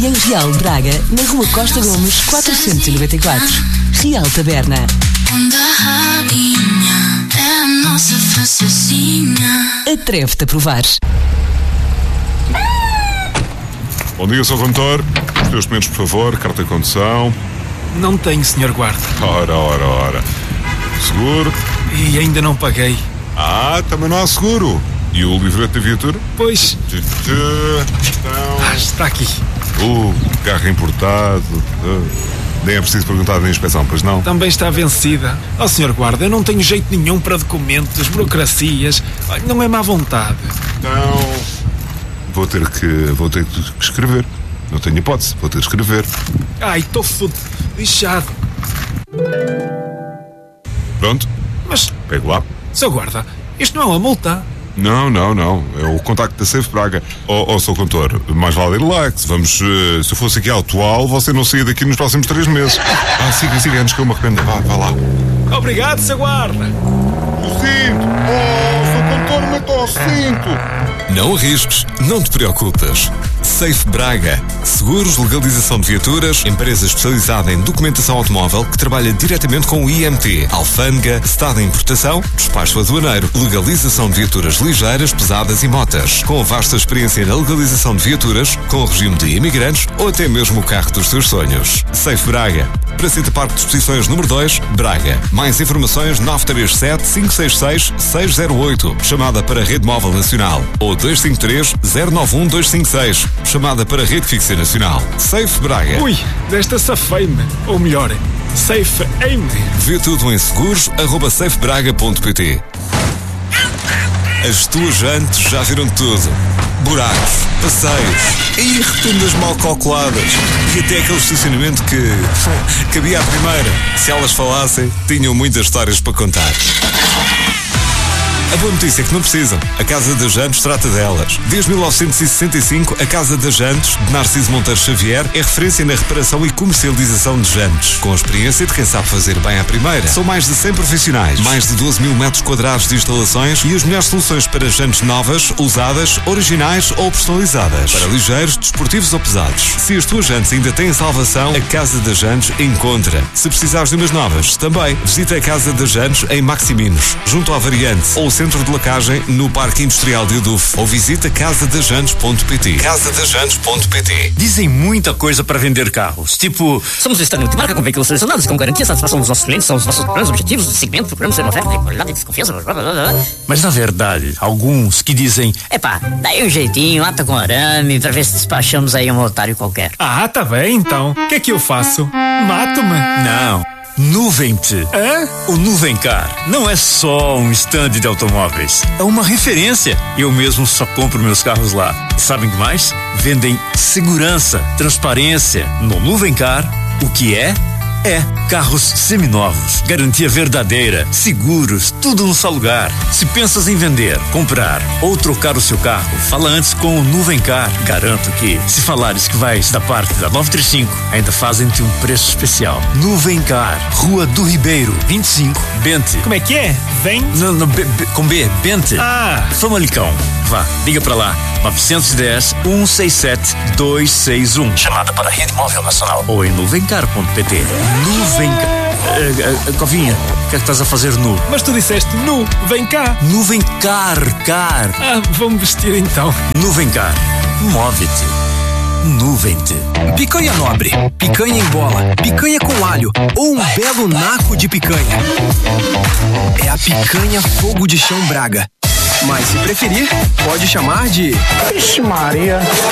E em Real de Braga, na Rua Costa Gomes, 494. Real Taberna. Onde a rainha é a nossa francesinha. Atreve-te a provar. Bom dia, Sr. Condutor. Os teus documentos, por favor. Carta de condução. Não tenho, Sr. Guarda. Ora. Seguro. E ainda não paguei. Também não há seguro. E o livreto da viatura? Pois. Então... está aqui. Carro importado. Nem é preciso perguntar na inspeção, pois não? Também está vencida. Sr. Guarda, eu não tenho jeito nenhum para documentos, burocracias. Não é má vontade. Então... Vou ter que escrever. Não tenho hipótese. Vou ter que escrever. Estou lixado. Pronto. Mas... Pego lá. Sr. Guarda, isto não é uma multa. Não. É o contacto da Safe Braga. Sr. Condutor, mais vale ir lá. Se eu fosse aqui atual, você não saía daqui nos próximos 3 meses. Siga, antes que eu me arrependa. Vá lá. Obrigado, Sr. Guarda. O cinto. Sr. Condutor, meta o cinto. Não arrisques, não te preocupes. Safe Braga. Seguros, legalização de viaturas, empresa especializada em documentação automóvel que trabalha diretamente com o IMT, alfândega, estado de importação, despacho aduaneiro, legalização de viaturas ligeiras, pesadas e motas. Com vasta experiência na legalização de viaturas, com o regime de imigrantes ou até mesmo o carro dos seus sonhos. Safe Braga. Praceta Parque de Exposições número 2, Braga. Mais informações 937-566-608. Chamada para a Rede Móvel Nacional. Ou 253-091-256. Chamada para a Rede Fixa Nacional. Safe Braga. Ui, desta safei-me. Ou melhor, safe-me. Vê tudo em seguros@safebraga.pt. As tuas jantes já viram tudo. Buracos, passeios e rotundas mal calculadas. E até aquele estacionamento que cabia à primeira. Se elas falassem, tinham muitas histórias para contar. A boa notícia é que não precisam. A Casa das Jantes trata delas. Desde 1965, a Casa das Jantes, de Narciso Monteiro Xavier, é referência na reparação e comercialização de jantes. Com a experiência de quem sabe fazer bem à primeira. São mais de 100 profissionais, mais de 12 mil metros quadrados de instalações e as melhores soluções para jantes novas, usadas, originais ou personalizadas. Para ligeiros, desportivos ou pesados. Se as tuas jantes ainda têm salvação, a Casa das Jantes encontra. Se precisares de umas novas, também visita a Casa das Jantes em Maximinos, junto ao Variante, ou Centro de Lacagem no Parque Industrial de Adufo, ou visita casadajantes.pt. Casadajantes.pt. Dizem muita coisa para vender carros, tipo: somos o estado de marca com veículos selecionados com garantia e satisfação dos nossos clientes, são os nossos planos, objetivos de segmento, procuramos ser uma oferta de qualidade e desconfiança. Mas na verdade, alguns que dizem: daí um jeitinho, ata com arame, para ver se despachamos aí um otário qualquer. Tá bem então. O que é que eu faço? Mato-me? Não. Nuvem-te. O Nuvencar não é só um stand de automóveis, é uma referência. Eu mesmo só compro meus carros lá. E sabem o que mais? Vendem segurança, transparência. No Nuvencar, o que é carros seminovos, garantia verdadeira, seguros, tudo no só lugar. Se pensas em vender, comprar ou trocar o seu carro, fala antes com o Nuvencar. Garanto que, se falares que vais da parte da 935, ainda fazem-te um preço especial. Nuvencar, Rua do Ribeiro, 25, Bente. Como é que é? Vem? Com B, Bente. Famalicão. Vá, liga pra lá. 910-167-261. Chamada para a Rede Móvel Nacional. Ou em nuvencar.pt. Nuvencar. Covinha, o que é que estás a fazer nu? Mas tu disseste nu, vem cá. Nuvencar, car. Vamos vestir então. Nuvencar, move-te. Nuvem-te. Picanha nobre, picanha em bola, picanha com alho ou um belo naco de picanha. É a picanha Fogo de Chão Braga. Mas se preferir, pode chamar de... Vixe Maria.